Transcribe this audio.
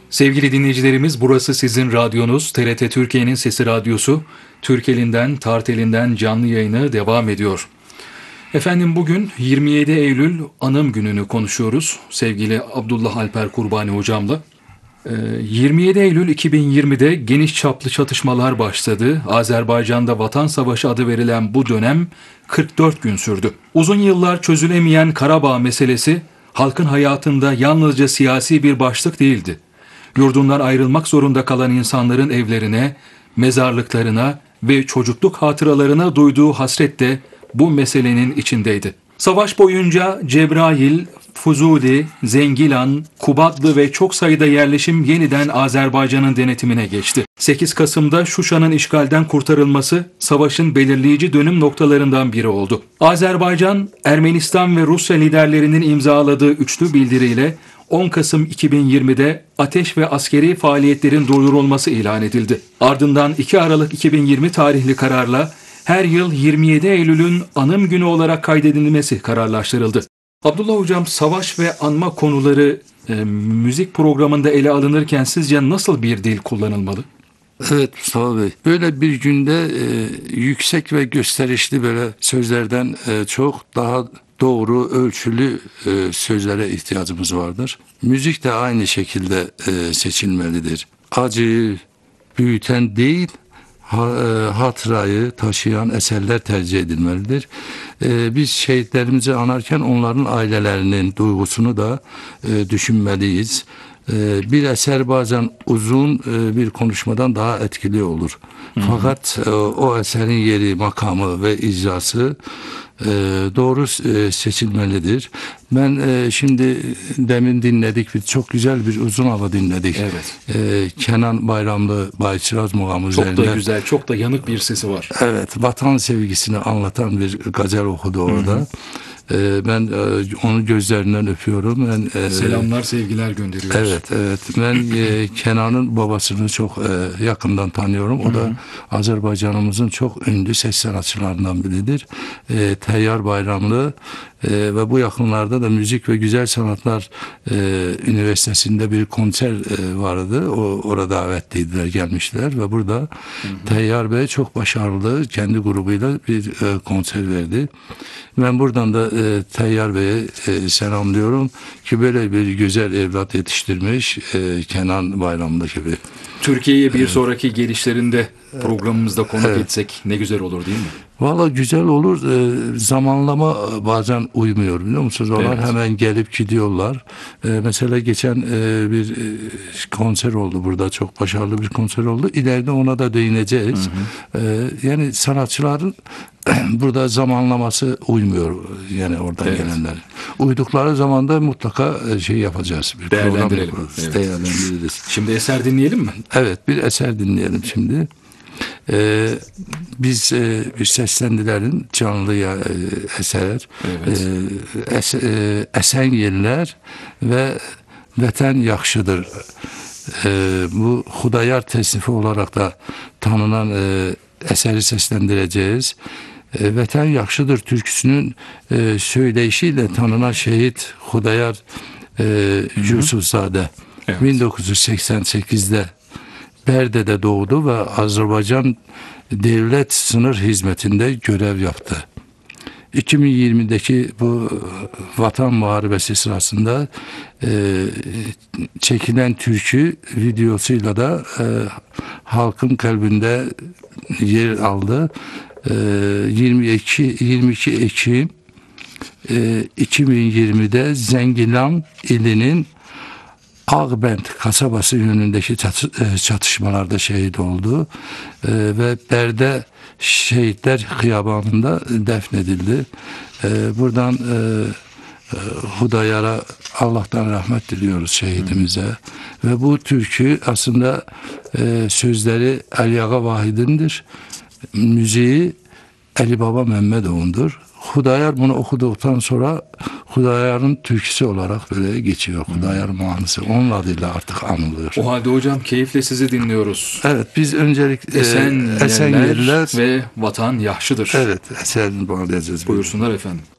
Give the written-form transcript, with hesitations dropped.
Sevgili dinleyicilerimiz, burası sizin radyonuz, TRT Türkiye'nin Sesi Radyosu. Türkelinden, Tartelinden canlı yayını devam ediyor. Efendim, bugün 27 Eylül Anım Günü'nü konuşuyoruz sevgili Abdullah Alper Kurbani hocamla. 27 Eylül 2020'de geniş çaplı çatışmalar başladı. Azerbaycan'da Vatan Savaşı adı verilen bu dönem 44 gün sürdü. Uzun yıllar çözülemeyen Karabağ meselesi halkın hayatında yalnızca siyasi bir başlık değildi. Yurdundan ayrılmak zorunda kalan insanların evlerine, mezarlıklarına ve çocukluk hatıralarına duyduğu hasret de bu meselenin içindeydi. Savaş boyunca Cebrail, Fuzuli, Zengilan, Kubadlı ve çok sayıda yerleşim yeniden Azerbaycan'ın denetimine geçti. 8 Kasım'da Şuşa'nın işgalden kurtarılması savaşın belirleyici dönüm noktalarından biri oldu. Azerbaycan, Ermenistan ve Rusya liderlerinin imzaladığı üçlü bildiriyle 10 Kasım 2020'de ateş ve askeri faaliyetlerin durdurulması ilan edildi. Ardından 2 Aralık 2020 tarihli kararla her yıl 27 Eylül'ün anım günü olarak kaydedilmesi kararlaştırıldı. Abdullah Hocam, savaş ve anma konuları müzik programında ele alınırken sizce nasıl bir dil kullanılmalı? Evet Mustafa Bey. Böyle bir günde yüksek ve gösterişli böyle sözlerden çok daha doğru, ölçülü sözlere ihtiyacımız vardır. Müzik de aynı şekilde seçilmelidir. Acıyı büyüten değil, hatırayı taşıyan eserler tercih edilmelidir. Biz şehitlerimizi anarken onların ailelerinin duygusunu da düşünmeliyiz. Bir eser bazen uzun bir konuşmadan daha etkili olur. Fakat o eserin yeri, makamı ve icrası doğru seçilmelidir. Ben şimdi demin dinledik, çok güzel bir uzun hava dinledik. Evet. Kenan Bayramlı Bayçıraz muğamı üzerinde. Çok da güzel, çok da yanık bir sesi var. Evet, vatan sevgisini anlatan bir gazel okudu orada. Ben onun gözlerinden öpüyorum. Ben selamlar, sevgiler gönderiyoruz. Evet. Ben Kenan'ın babasını çok yakından tanıyorum. O da Azerbaycan'ımızın çok ünlü ses sanatçılarından biridir. Teyyar Bayramlı ve bu yakınlarda da Müzik ve Güzel Sanatlar Üniversitesi'nde bir konser vardı. Orada davetliydiler, gelmişler ve burada Teyyar Bey çok başarılı kendi grubuyla bir konser verdi. Ben buradan da Teyyar Bey'e selamlıyorum ki böyle bir güzel evlat yetiştirmiş Kenan Bayramlı gibi. Türkiye'ye bir sonraki gelişlerinde programımızda konuk etsek ne güzel olur, değil mi? Valla güzel olur. Zamanlama bazen uymuyor, biliyor musunuz? Onlar hemen gelip gidiyorlar. Mesela geçen bir konser oldu burada. Çok başarılı bir konser oldu. İleride ona da değineceğiz. Yani sanatçıların burada zamanlaması uymuyor, yani oradan gelenler. Uydukları zaman da mutlaka şey yapacağız. Bir değerlendirelim. Değerlendiririz. Şimdi eser dinleyelim mi? Evet, bir eser dinleyelim şimdi. Biz bir seslendilerin canlı eser, Esenyurtlar ve Vatan Yaxşıdır. Bu Xudayar tesnifi olarak da tanınan eseri seslendireceğiz. Vatan Yaxşıdır türküsünün söyleyişiyle tanınan şehit Xudayar Yusufzade 1988'de Bərde'de doğdu ve Azerbaycan Devlet Sınır Hizmetinde görev yaptı. 2020'deki bu Vatan Muharebesi sırasında çekilen türkü videosuyla da halkın kalbinde yer aldı. 22 Ekim 2020'de Zengilan ilinin Ağbent kasabası yönündeki çatışmalarda şehit oldu ve Berde Şehitler Hiyabanı'nda defnedildi. Buradan Hudayar'a Allah'tan rahmet diliyoruz şehidimize. Ve bu türkü aslında sözleri Ali Ağa Vahid'indir. Müziği Ali Baba Mehmedov'undur. Hudayar bunu okuduktan sonra Hudayar'ın türküsü olarak böyle geçiyor. Hudayar manası. Onun adıyla artık anılıyor. O halde hocam, keyifle sizi dinliyoruz. Evet, biz öncelikle Esenyurtlar ve Vatan Yaxşıdır. Evet, eserini bağlayacağız. Buyursunlar efendim.